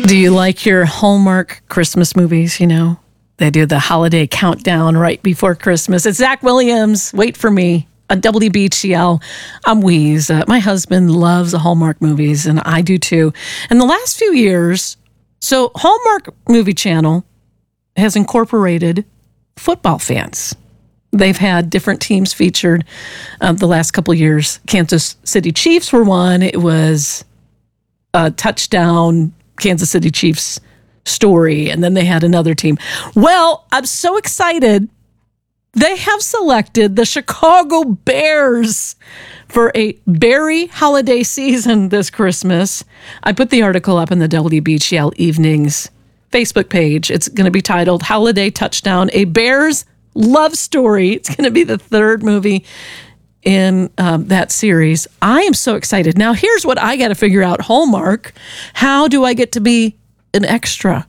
Do you like your Hallmark Christmas movies? You know, they do the holiday countdown right before Christmas. It's Zach Williams. Wait for me on WBGL. I'm Wheeze. My husband loves the Hallmark movies, and I do too. And the last few years, so Hallmark Movie Channel has incorporated football fans. They've had different teams featured the last couple of years. Kansas City Chiefs were one. It was a touchdown Kansas City Chiefs story, and then they had another team. Well, I'm so excited. They have selected the Chicago Bears for a berry holiday season this Christmas. I put the article up in the WBGL Evenings Facebook page. It's going to be titled Holiday Touchdown, a Bears Love Story. It's going to be the third movie in that series. I am so excited. Now, here's what I got to figure out. Hallmark, how do I get to be an extra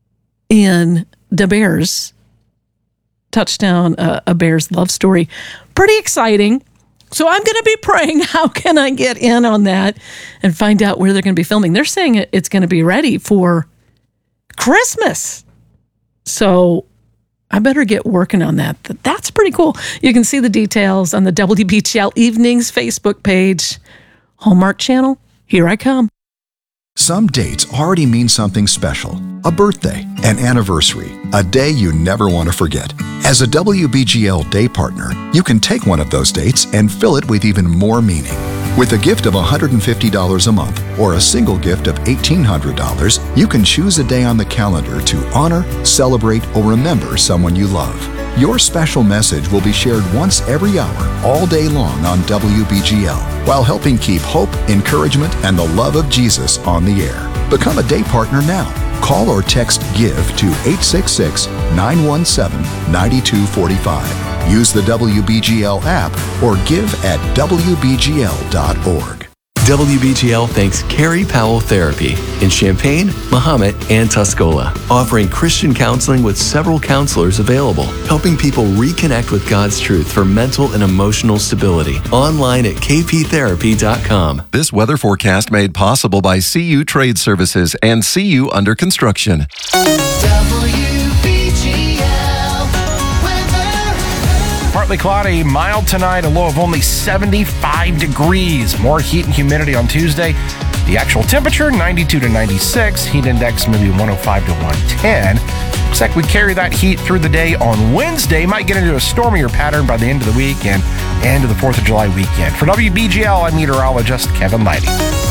in the Bears Touchdown, a Bears Love Story? Pretty exciting. So I'm going to be praying, how can I get in on that and find out where they're going to be filming? They're saying it's going to be ready for Christmas. So I better get working on that. That's pretty cool. You can see the details on the WBGL Evenings Facebook page. Hallmark Channel, here I come. Some dates already mean something special. A birthday, an anniversary, a day you never want to forget. As a WBGL day partner, you can take one of those dates and fill it with even more meaning. With a gift of $150 a month or a single gift of $1,800, you can choose a day on the calendar to honor, celebrate, or remember someone you love. Your special message will be shared once every hour, all day long on WBGL, while helping keep hope, encouragement, and the love of Jesus on the air. Become a day partner now. Call or text GIVE to 866-917-9245. Use the WBGL app or give at WBGL.org. WBGL thanks Carrie Powell Therapy in Champaign, Mahomet, and Tuscola, offering Christian counseling with several counselors available, helping people reconnect with God's truth for mental and emotional stability. Online at kptherapy.com. This weather forecast made possible by CU Trade Services and CU Under Construction. Partly cloudy, mild tonight, a low of only 75 degrees. More heat and humidity on Tuesday. The actual temperature, 92 to 96. Heat index maybe 105 to 110. Looks like we carry that heat through the day on Wednesday. Might get into a stormier pattern by the end of the week and to the 4th of July weekend. For WBGL, I'm meteorologist Kevin Lighty.